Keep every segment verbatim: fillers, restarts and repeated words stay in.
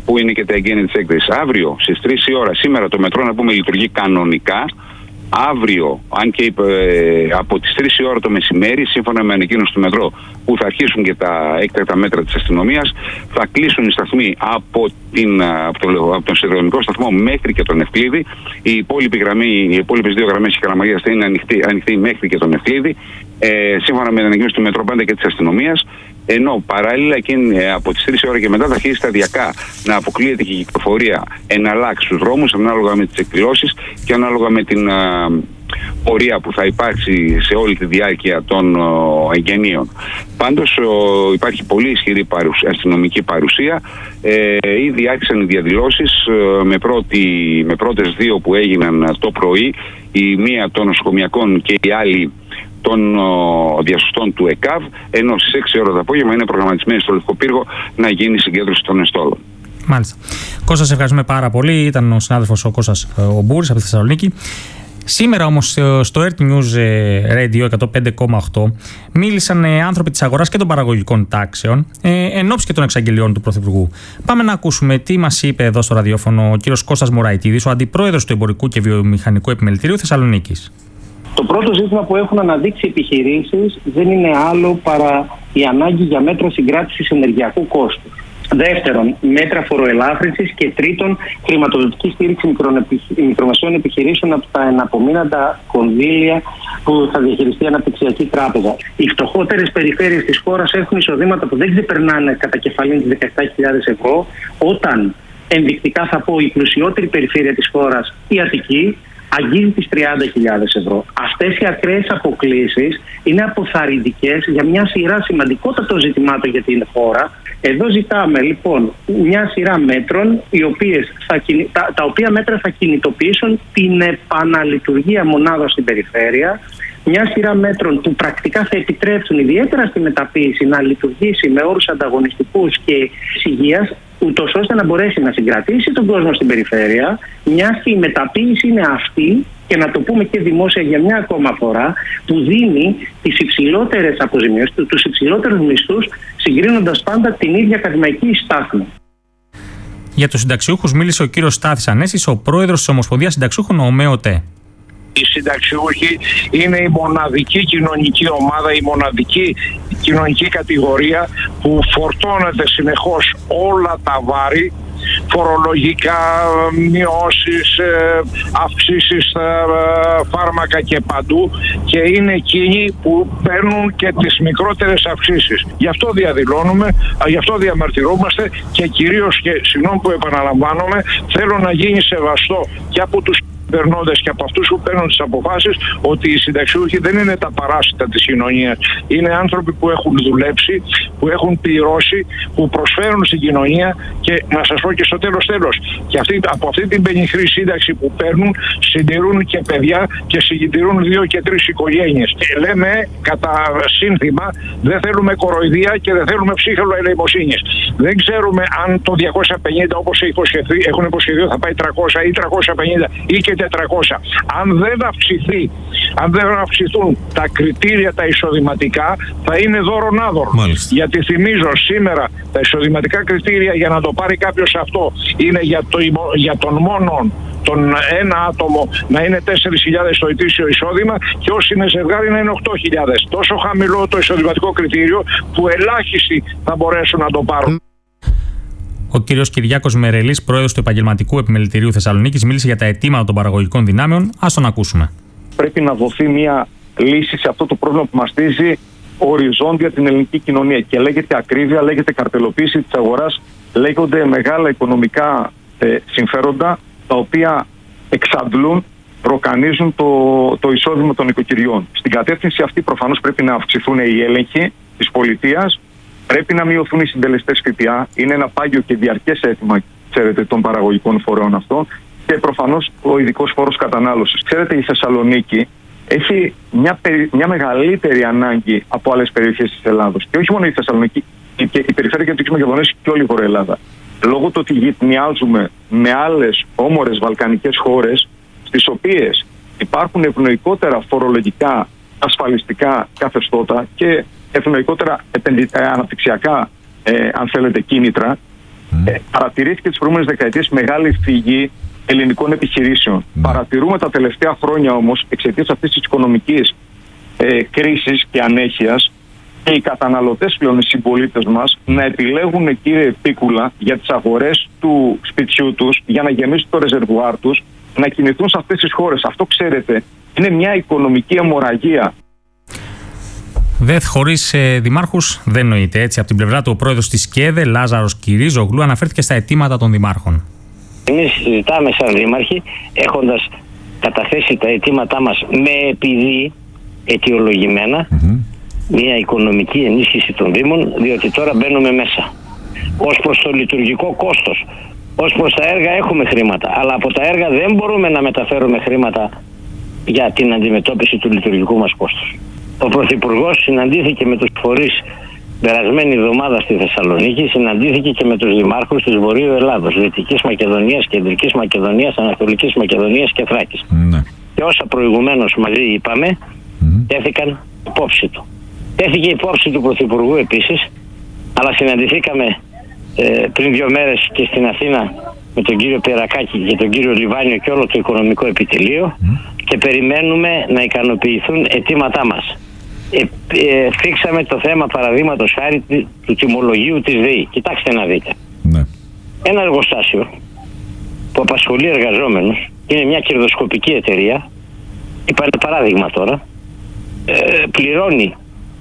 που είναι και τα εγγένεια της έκθεσης. Αύριο στις τρεις η ώρα, σήμερα το μετρό να πούμε λειτουργεί κανονικά. Αύριο, αν και ε, από τις τρεις η ώρα το μεσημέρι, σύμφωνα με ανακοίνωση του μετρό, που θα αρχίσουν και τα έκτακτα μέτρα της αστυνομίας, θα κλείσουν οι σταθμοί από, την, από, το, από τον σιδηροδρομικό σταθμό μέχρι και τον Ευκλήδη. Η υπόλοιπη γραμμή, οι υπόλοιπες δύο γραμμές της Καλαμαγίας θα είναι ανοιχτή, ανοιχτή μέχρι και τον Ευκλήδη, ε, σύμφωνα με την ανακοίνωση του μετρό πάντα και της αστυνομίας. Ενώ παράλληλα εκείνη, από τις τρεις η ώρα και μετά θα αρχίσει σταδιακά να αποκλείεται και η κυκλοφορία εναλλάξ στους δρόμους ανάλογα με τις εκδηλώσεις και ανάλογα με την α, πορεία που θα υπάρξει σε όλη τη διάρκεια των ο, εγγενείων. Πάντως ο, υπάρχει πολύ ισχυρή παρουσία, αστυνομική παρουσία. Ε, ήδη άρχισαν οι διαδηλώσεις ε, με, πρώτη, με πρώτες δύο που έγιναν το πρωί, η μία των νοσοκομιακών και η άλλη των ο, διασωστών του ΕΚΑΒ, ενώ στις έξι ώρα το απόγευμα είναι προγραμματισμένη στο Λευκό Πύργο να γίνει η συγκέντρωση των εστόλων. Μάλιστα. Κώστα, σε ευχαριστούμε πάρα πολύ. Ήταν ο συνάδελφος ο Κώστας ο Μπούρης από τη Θεσσαλονίκη. Σήμερα όμως στο Earth News Radio εκατόν πέντε κόμμα οκτώ μίλησαν άνθρωποι της αγοράς και των παραγωγικών τάξεων εν ώψη και των εξαγγελιών του Πρωθυπουργού. Πάμε να ακούσουμε τι μας είπε εδώ στο ραδιόφωνο ο κύριος Κώστας Μωραϊτίδης, ο αντιπρόεδρος του Εμπορικού και Βιομηχανικού Επιμελητηρίου Θεσσαλονίκης. Το πρώτο ζήτημα που έχουν αναδείξει οι επιχειρήσεις δεν είναι άλλο παρά η ανάγκη για μέτρα συγκράτησης ενεργειακού κόστους. Δεύτερον, μέτρα φοροελάφρυνσης και τρίτον, χρηματοδοτική στήριξη μικρομεσαίων επιχειρήσεων από τα εναπομείναντα κονδύλια που θα διαχειριστεί η Αναπτυξιακή Τράπεζα. Οι φτωχότερες περιφέρειες της χώρας έχουν εισοδήματα που δεν ξεπερνάνε κατά κεφαλήν τις δεκαεπτά χιλιάδες ευρώ, όταν ενδεικτικά θα πω η πλουσιότερη περιφέρεια της χώρας, η Αττική, αγγίζει τις τριάντα χιλιάδες ευρώ. Αυτές οι ακραίες αποκλίσεις είναι αποθαρρυντικές για μια σειρά σημαντικότατων ζητημάτων για την χώρα. Εδώ ζητάμε λοιπόν μια σειρά μέτρων οι οποίες θα, τα, τα οποία μέτρα θα κινητοποιήσουν την επαναλειτουργία μονάδων στην περιφέρεια, μια σειρά μέτρων που πρακτικά θα επιτρέψουν ιδιαίτερα στη μεταποίηση να λειτουργήσει με όρους ανταγωνιστικούς και υγείας, ούτως ώστε να μπορέσει να συγκρατήσει τον κόσμο στην περιφέρεια, μιας και η μεταποίηση είναι αυτή, και να το πούμε και δημόσια για μια ακόμα φορά, που δίνει τις υψηλότερες αποζημιώσεις, τους υψηλότερους μισθούς, συγκρίνοντας πάντα την ίδια ακαδημαϊκή στάθμη. Για τους συνταξιούχους μίλησε ο κύριος Στάθης Ανέσης, ο πρόεδρος της Ομοσπονδίας Συνταξιούχων ΟΜΕΟΤΕ. Οι συνταξιούχοι είναι η μοναδική κοινωνική ομάδα, η μοναδική κοινωνική κατηγορία που φορτώνεται συνεχώς όλα τα βάρη, φορολογικά, μειώσεις, αυξήσεις στα φάρμακα και παντού, και είναι εκείνοι που παίρνουν και τις μικρότερες αυξήσεις. Γι' αυτό διαδηλώνουμε, γι' αυτό διαμαρτυρόμαστε και κυρίως, και συγγνώμη που επαναλαμβάνομαι, θέλω να γίνει σεβαστό και από τους περνώντες και από αυτούς που παίρνουν τις αποφάσεις, ότι οι συνταξιούχοι δεν είναι τα παράσιτα της κοινωνίας. Είναι άνθρωποι που έχουν δουλέψει, που έχουν πληρώσει, που προσφέρουν στην κοινωνία, και να σας πω και στο τέλος τέλος, και αυτή, από αυτή την πενιχρή σύνταξη που παίρνουν, συντηρούν και παιδιά και συντηρούν δύο και τρεις οικογένειες. Και λέμε κατά σύνθημα, δεν θέλουμε κοροϊδία και δεν θέλουμε ψύχελο ελεημοσύνης. Δεν ξέρουμε αν το διακόσια πενήντα, όπως έχουν υποσχεθεί, θα πάει τριακόσια ή τριακόσια πενήντα ή και τετρακόσια. Αν δεν αυξηθεί, αν δεν αυξηθούν τα κριτήρια τα εισοδηματικά, θα είναι δώρον άδωρο. Γιατί θυμίζω σήμερα τα εισοδηματικά κριτήρια για να το πάρει κάποιος αυτό είναι για, το, για τον μόνον τον ένα άτομο να είναι τέσσερις χιλιάδες το ετήσιο εισόδημα, και όσοι είναι ζευγάρι να είναι οκτώ χιλιάδες. Τόσο χαμηλό το εισοδηματικό κριτήριο που ελάχιστοι θα μπορέσουν να το πάρουν. Ο κύριος Κυριάκος Μερελής, πρόεδρος του Επαγγελματικού Επιμελητηρίου Θεσσαλονίκης, μίλησε για τα αιτήματα των παραγωγικών δυνάμεων. Ας τον ακούσουμε. Πρέπει να δοθεί μια λύση σε αυτό το πρόβλημα που μαστίζει οριζόντια την ελληνική κοινωνία. Και λέγεται ακρίβεια, λέγεται καρτελοποίηση της αγοράς, λέγονται μεγάλα οικονομικά ε, συμφέροντα, τα οποία εξαντλούν, προκανίζουν το, το εισόδημα των οικοκυριών. Στην κατεύθυνση αυτή προφανώς πρέπει να αυξηθούν οι έλεγχοι της πολιτείας. Πρέπει να μειωθούν οι συντελεστές ΦΠΑ. Είναι ένα πάγιο και διαρκές αίτημα, ξέρετε, των παραγωγικών φορέων αυτών. Και προφανώς ο ειδικός φόρος κατανάλωσης. Ξέρετε, η Θεσσαλονίκη έχει μια, μια μεγαλύτερη ανάγκη από άλλες περιοχές της Ελλάδος. Και όχι μόνο η Θεσσαλονίκη, και η περιφέρεια και της Μακεδονίας και όλη η Βόρεια Ελλάδα. Λόγω του ότι γυτνιάζουμε με άλλες όμορες βαλκανικές χώρες, στις οποίες υπάρχουν ευνοϊκότερα φορολογικά, ασφαλιστικά καθεστώτα και ευνοϊκότερα αναπτυξιακά, ε, αν θέλετε, κίνητρα, Ε, παρατηρήθηκε τις προηγούμενες δεκαετίες μεγάλη φυγή ελληνικών επιχειρήσεων. Mm. Παρατηρούμε τα τελευταία χρόνια όμως, εξαιτίας αυτής της οικονομικής ε, κρίσης και ανέχειας, και οι καταναλωτές πλέον, οι συμπολίτες μας, να επιλέγουν, κύριε Πίκουλα, για τις αγορές του σπιτιού τους, για να γεμίσουν το ρεζερβουάρ τους, να κινηθούν σε αυτές τις χώρες. Αυτό, ξέρετε, είναι μια οικονομική αιμορραγία. ΔΕΘ χωρίς ε, δημάρχους δεν νοείται έτσι. Από την πλευρά του, ο πρόεδρος της ΚΕΔΕ, Λάζαρος Κυρίζογλου, αναφέρθηκε στα αιτήματα των δημάρχων. Εμείς συζητάμε σαν δήμαρχοι, έχοντας καταθέσει τα αιτήματά μας με επειδή αιτιολογημένα, mm-hmm. μια οικονομική ενίσχυση των Δήμων, διότι τώρα μπαίνουμε μέσα. Ως προς το λειτουργικό κόστος, ως προς τα έργα έχουμε χρήματα, αλλά από τα έργα δεν μπορούμε να μεταφέρουμε χρήματα για την αντιμετώπιση του λειτουργικού μας κόστους. Ο Πρωθυπουργός συναντήθηκε με τους φορείς περασμένη εβδομάδα στη Θεσσαλονίκη, συναντήθηκε και με τους δημάρχους της Βορείου Ελλάδος, Δυτικής Μακεδονίας, Κεντρικής Μακεδονίας, Ανατολικής Μακεδονίας και Θράκης. Mm. Και όσα προηγουμένως μαζί είπαμε, mm. τέθηκαν υπόψη του. Τέθηκε υπόψη του Πρωθυπουργού επίσης, αλλά συναντηθήκαμε ε, πριν δύο μέρες και στην Αθήνα με τον κύριο Περακάκη και τον κύριο Λιβάνιο και όλο το οικονομικό επιτελείο mm. και περιμένουμε να ικανοποιηθούν αιτήματά μας. Ε, ε, φίξαμε το θέμα, παραδείγματος χάρη, του τιμολογίου της ΔΕΗ. Κοιτάξτε να δείτε. Ναι. Ένα εργοστάσιο που απασχολεί εργαζόμενους, είναι μια κερδοσκοπική εταιρεία, είπα ένα παράδειγμα τώρα, ε, πληρώνει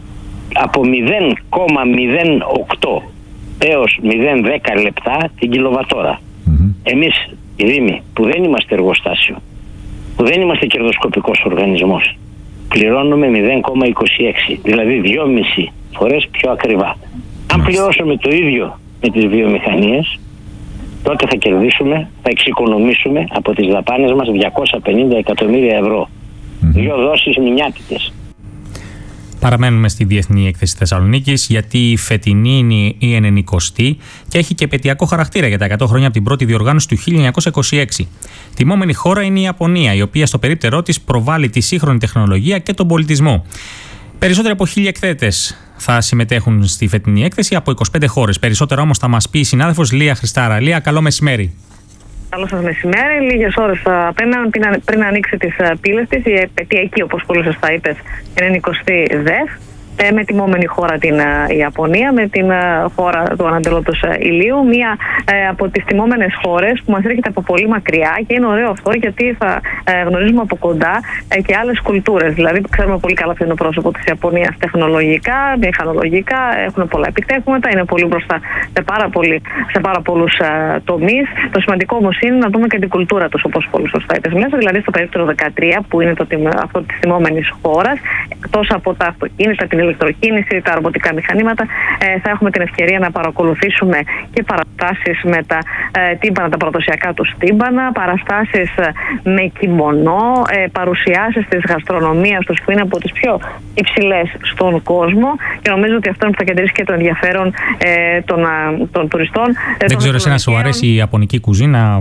από μηδέν κόμμα μηδέν οκτώ έως μηδέν κόμμα δέκα λεπτά την κιλοβατόρα. Mm-hmm. Εμείς οι Δήμοι που δεν είμαστε εργοστάσιο, που δεν είμαστε κερδοσκοπικός οργανισμός, πληρώνουμε μηδέν κόμμα είκοσι έξι, δηλαδή δυόμιση φορές πιο ακριβά. Αν πληρώσουμε το ίδιο με τις βιομηχανίες, τότε θα κερδίσουμε, θα εξοικονομήσουμε από τις δαπάνες μας διακόσια πενήντα εκατομμύρια ευρώ. Mm-hmm. Δύο δόσεις μηνιάτικες. Παραμένουμε στη Διεθνή Έκθεση Θεσσαλονίκης, γιατί η φετινή είναι η ενενηκοστή και έχει και επαιτειακό χαρακτήρα για τα εκατό χρόνια από την πρώτη διοργάνωση του χίλια εννιακόσια είκοσι έξι. Τιμόμενη χώρα είναι η Ιαπωνία, η οποία στο περίπτερό της προβάλλει τη σύγχρονη τεχνολογία και τον πολιτισμό. Περισσότεροι από χίλια εκθέτες θα συμμετέχουν στη φετινή έκθεση από είκοσι πέντε χώρες. Περισσότερα όμως θα μας πει η συνάδελφος Λία Χριστάρα. Λία, καλό μεσημέρι. Καλό σας μεσημέρι. Λίγες ώρες απέναν πριν ανοίξει τις πύλες της, η επαιτειακή, όπως πολύ σωστά είπες, ενενηκοστή ΔΕΘ, με τιμόμενη χώρα την Ιαπωνία, με την χώρα του ανατελώτος ηλίου, μία από τις τιμόμενες χώρες που μας έρχεται από πολύ μακριά, και είναι ωραίο αυτό γιατί θα γνωρίζουμε από κοντά και άλλες κουλτούρες. Δηλαδή, ξέρουμε πολύ καλά ποιο είναι το πρόσωπο της Ιαπωνίας τεχνολογικά, μηχανολογικά, έχουν πολλά επιτεύγματα, είναι πολύ μπροστά σε πάρα, πολύ, σε πάρα πολλούς τομείς. Το σημαντικό όμως είναι να δούμε και την κουλτούρα τους, όπως πολύ σωστά είπες μέσα, δηλαδή στο περίπτερο δεκατρία, που είναι το, αυτό της τιμόμενης χώρας, εκτός από τα αυτοκίνητα, την ηλεκτροκίνηση, τα ρομποτικά μηχανήματα, ε, θα έχουμε την ευκαιρία να παρακολουθήσουμε και παραστάσεις με τα ε, τύμπανα, τα παραδοσιακά τους τύμπανα, παραστάσεις ε, με κιμονό, ε, παρουσιάσεις της γαστρονομίας τους που είναι από τις πιο υψηλές στον κόσμο, και νομίζω ότι αυτό θα κεντρήσει και το ενδιαφέρον ε, των, των τουριστών. Δεν ξέρω, εσένα σου αρέσει η ιαπωνική κουζίνα?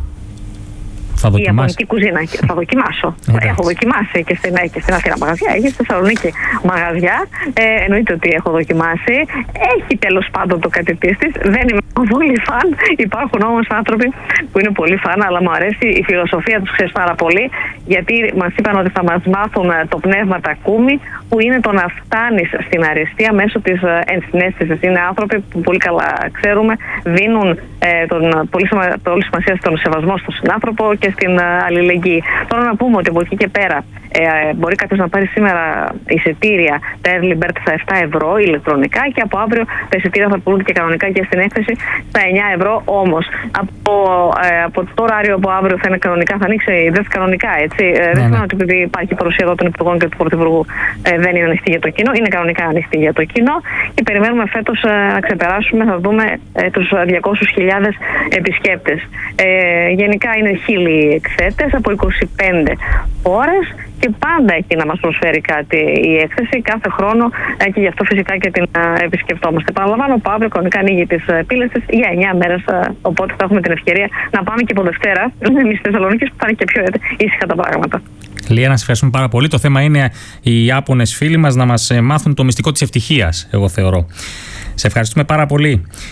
Θα η ιαπωνική κουζίνα θα δοκιμάσω. Έχω δοκιμάσει και στην, και στην Αθήνα μαγαζιά, έχει στη Θεσσαλονίκη μαγαζιά. Ε, εννοείται ότι έχω δοκιμάσει. Έχει τέλος πάντων το κάτι της. Δεν είμαι πολύ φαν. Υπάρχουν όμως άνθρωποι που είναι πολύ φαν, αλλά μου αρέσει η φιλοσοφία τους, ξέρεις, πάρα πολύ. Γιατί μας είπαν ότι θα μας μάθουν το πνεύμα τακούμι, που είναι το να φτάνεις στην αριστεία μέσω της ενσυναίσθησης. Είναι άνθρωποι που πολύ καλά ξέρουμε, δίνουν ε, τον, πολύ, πολύ σημασία στον σεβασμό στον συνάνθρωπο και στην αλληλεγγύη. Τώρα να πούμε ότι από εκεί και πέρα ε, μπορεί κάποιος να πάρει σήμερα εισιτήρια, τα early bird στα επτά ευρώ ηλεκτρονικά, και από αύριο τα εισιτήρια θα πουλούνται και κανονικά και στην έκθεση στα εννιά ευρώ. Όμως από, ε, από το ωράριο από αύριο θα είναι κανονικά, θα ανοίξει η ΔΕΘ κανονικά, έτσι. Ε, δεν σημαίνει ότι επειδή υπάρχει παρουσία εδώ των Υπουργών και του Πρωθυπουργού ε, δεν είναι ανοιχτή για το κοινό. Είναι κανονικά ανοιχτή για το κοινό, και περιμένουμε φέτος ε, να ξεπεράσουμε, θα δούμε, ε, τους διακόσιες χιλιάδες επισκέπτες. Ε, γενικά είναι χίλιοι εκθέτες από είκοσι πέντε χώρες, και πάντα έχει να μας προσφέρει κάτι η έκθεση κάθε χρόνο, και γι' αυτό φυσικά και την επισκεπτόμαστε. Παραλαμβάνω, που αύριο κανονικά ανοίγει τις πύλες της για εννιά μέρες, οπότε θα έχουμε την ευκαιρία να πάμε και από Δευτέρα εμείς στη Θεσσαλονίκη, που θα είναι και πιο ήσυχα τα πράγματα. Λία, να σας ευχαριστούμε πάρα πολύ. Το θέμα είναι οι Ιάπωνες φίλοι μας να μας μάθουν το μυστικό της ευτυχίας, εγώ θεωρώ. Σε ευχαριστούμε πάρα πολύ.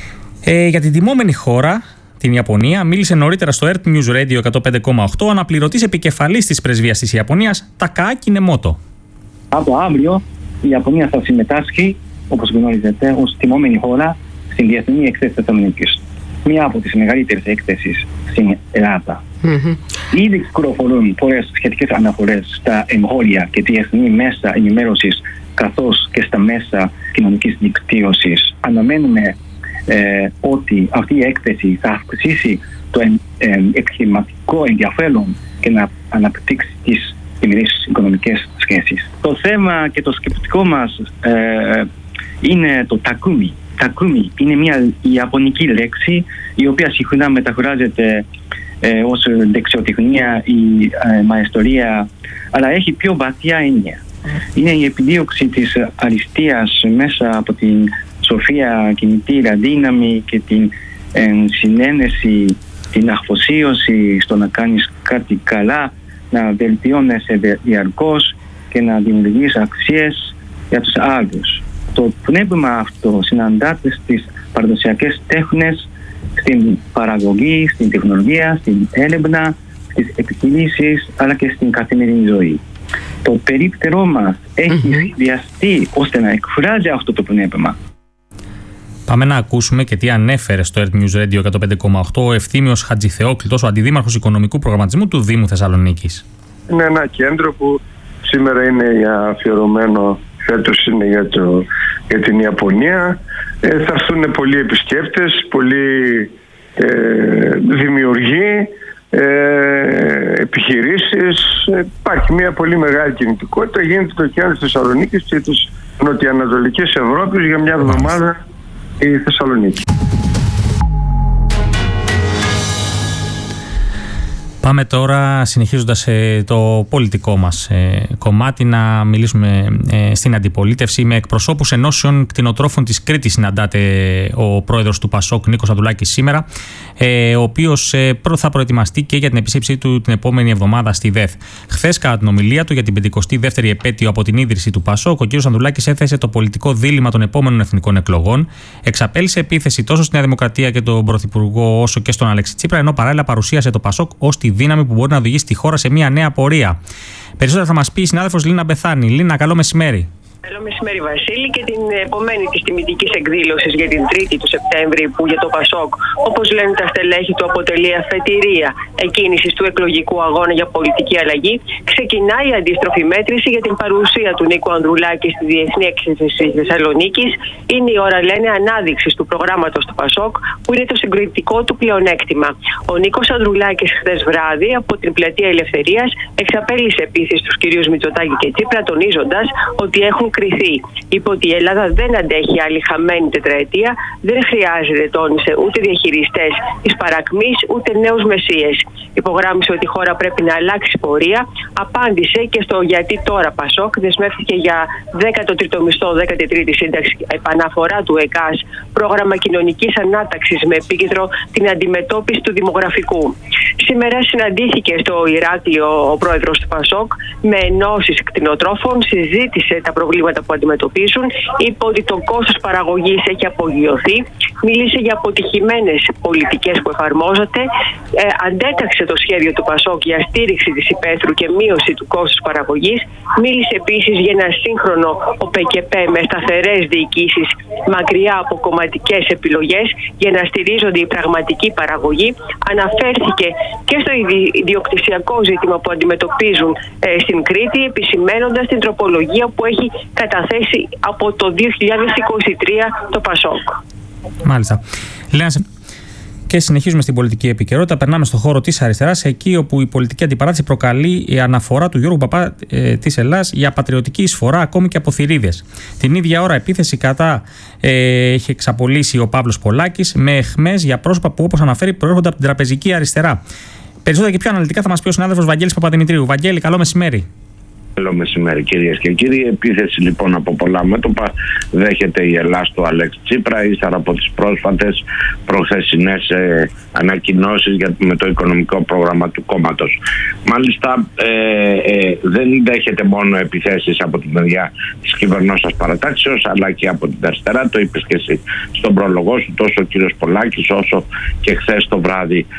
Ε, για την τιμόμενη χώρα, την Ιαπωνία, μίλησε νωρίτερα στο Earth News Radio εκατόν πέντε κόμμα οκτώ ο αναπληρωτής επικεφαλής της πρεσβείας της Ιαπωνίας, Τακαάκι Νεμότο. Από αύριο η Ιαπωνία θα συμμετάσχει, όπως γνωρίζετε, ως τιμόμενη χώρα στην Διεθνή Έκθεση Θεσσαλονίκης. Μία από τις μεγαλύτερες έκθεσεις στην Ελλάδα. Mm-hmm. Ήδη κυκλοφορούν πολλές σχετικές αναφορές στα εγχώρια και διεθνή μέσα ενημέρωσης, καθώς και στα μέσα κοινωνικής δικτύωσης. Αναμένουμε ε, ότι αυτή η έκθεση θα αυξήσει το ε, ε, επιχειρηματικό ενδιαφέρον και να αναπτύξει τις διμερείς οικονομικές σχέσεις. Το θέμα και το σκεπτικό μας ε, είναι το τακούμι. Τακούμι είναι μια ιαπωνική λέξη η οποία συχνά μεταφράζεται ε, ως δεξιοτεχνία ή ε, μαεστορία, αλλά έχει πιο βαθιά έννοια. Είναι η επιδίωξη της αριστείας μέσα από την σοφία, κινητήρα δύναμη και την ε, συνένεση, την αφοσίωση στο να κάνεις κάτι καλά, να βελτιώνεσαι διαρκώς και να δημιουργείς αξίες για τους άλλους. Το πνεύμα αυτό συναντάται στις παραδοσιακές τέχνες, στην παραγωγή, στην τεχνολογία, στην έρευνα, στις επιχειρήσεις, αλλά και στην καθημερινή ζωή. Το περίπτερό μας έχει mm-hmm. σχεδιαστεί ώστε να εκφράζει αυτό το πνεύμα. Πάμε να ακούσουμε και τι ανέφερε στο Earth News Radio εκατόν πέντε κόμμα οκτώ ο Ευθύμιος Χατζηθεόκλητος, ο αντιδήμαρχος οικονομικού προγραμματισμού του Δήμου Θεσσαλονίκης. Είναι ένα κέντρο που σήμερα είναι αφιερωμένο, φέτος είναι για, το, για την Ιαπωνία. Ε, θα έρθουν πολλοί επισκέπτες, πολλοί ε, δημιουργοί, ε, επιχειρήσεις. Ε, υπάρχει μια πολύ μεγάλη κινητικότητα. Γίνεται το κέντρο της Θεσσαλονίκης και της νοτιοανατολικής Ευρώπης για μια εβδομάδα η Θεσσαλονίκη. Πάμε τώρα, συνεχίζοντας ε, το πολιτικό μας ε, κομμάτι, να μιλήσουμε ε, στην αντιπολίτευση. Με εκπροσώπους ενώσεων κτηνοτρόφων της Κρήτης συναντάται ο πρόεδρος του Πασόκ, Νίκος Ανδρουλάκης, σήμερα, ε, ο οποίος ε, θα προετοιμαστεί και για την επίσκεψή του την επόμενη εβδομάδα στη ΔΕΘ. Χθες, κατά την ομιλία του για την πεντηκοστή δεύτερη επέτειο από την ίδρυση του Πασόκ, ο κ. Ανδρουλάκης έθεσε το πολιτικό δίλημμα των επόμενων εθνικών εκλογών. Εξαπέλυσε επίθεση τόσο στη Νέα Δημοκρατία και τον Πρωθυπουργό, όσο και στον Αλέξη Τσίπρα, ενώ παράλληλα παρουσίασε το Πασόκ ως τη δύναμη που μπορεί να οδηγήσει τη χώρα σε μια νέα πορεία. Περισσότερα θα μας πει η συνάδελφος Λίνα Μπεθάνη. Λίνα, καλό μεσημέρι. Καλό μεσημέρι, Βασίλη, και την επομένη της τιμητικής εκδήλωσης για την Τρίτη του Σεπτέμβρη, που για το Πασόκ, όπως λένε τα στελέχη του, αποτελεί αφετηρία εκκίνησης του εκλογικού αγώνα για πολιτική αλλαγή, ξεκινάει η αντίστροφη μέτρηση για την παρουσία του Νίκου Ανδρουλάκη στη Διεθνή Έκθεση της Θεσσαλονίκης. Είναι η ώρα, λένε, ανάδειξης του προγράμματος του Πασόκ, που είναι το συγκριτικό του πλεονέκτημα. Ο Νίκος Ανδρουλάκης χθες βράδυ από την Πλατεία Ελευθερίας εξαπέλυσε επίθεση στους κυρίους Μητσοτάκη και Τσίπρα, τονίζοντας ότι έχουν κρυθεί. Είπε ότι η Ελλάδα δεν αντέχει άλλη χαμένη τετραετία, δεν χρειάζεται, τόνισε, ούτε διαχειριστές της παρακμής, ούτε νέους μεσίες. Υπογράμμισε ότι η χώρα πρέπει να αλλάξει πορεία. Απάντησε και στο γιατί τώρα Πασόκ δεσμεύτηκε για δέκατο τρίτο μισθό, δέκατη τρίτη σύνταξη, επαναφορά του ΕΚΑΣ, πρόγραμμα κοινωνικής ανάταξης με επίκεντρο την αντιμετώπιση του δημογραφικού. Σήμερα συναντήθηκε στο Ηράκλειο ο πρόεδρος του Πασόκ με ενώσεις κτηνοτρόφων, συζήτησε τα προβλήματα που αντιμετωπίζουν, είπε ότι το κόστος παραγωγής έχει απογειωθεί, μίλησε για αποτυχημένες πολιτικές που εφαρμόζονται, ε, αντέταξε το σχέδιο του Πασόκ για στήριξη της υπαίθρου και μείωση του κόστους παραγωγής, μίλησε επίσης για ένα σύγχρονο ΟΠΕΚΕΠ με σταθερές διοικήσεις μακριά από κομματικές επιλογές για να στηρίζονται η πραγματική παραγωγή. Αναφέρθηκε και στο ιδιοκτησιακό ζήτημα που αντιμετωπίζουν ε, στην Κρήτη, επισημένοντας την τροπολογία που έχει καταθέσει από το δύο χιλιάδες είκοσι τρία το Πασόκ. Μάλιστα. Λένα, και συνεχίζουμε στην πολιτική επικαιρότητα. Περνάμε στο χώρο της αριστεράς, εκεί όπου η πολιτική αντιπαράθεση προκαλεί η αναφορά του Γιώργου Παπά ε, της Ελλάς για πατριωτική εισφορά, ακόμη και από θηρίδες. Την ίδια ώρα, επίθεση κατά ε, έχει εξαπολύσει ο Παύλος Πολάκης με αιχμές για πρόσωπα που, όπως αναφέρει, προέρχονται από την τραπεζική αριστερά. Περισσότερα και πιο αναλυτικά θα μας πει ο συνάδελφος Βαγγέλης Παπαδημητρίου. Βαγγέλη, καλό μεσημέρι. Καλό μεσημέρι, κυρίες και κύριοι. Επίθεση λοιπόν από πολλά μέτωπα δέχεται η Ελλάδα του Αλέξη Τσίπρα ύστερα από τις πρόσφατες προχθεσινές ε, ανακοινώσεις για, με το οικονομικό πρόγραμμα του κόμματος. Μάλιστα ε, ε, δεν δέχεται μόνο επιθέσεις από τη μεριά της κυβερνώσας παρατάξεως, αλλά και από την αριστερά. Το είπες και εσύ στον πρόλογο σου, τόσο ο κύριος Πολάκης όσο και χθες το βράδυ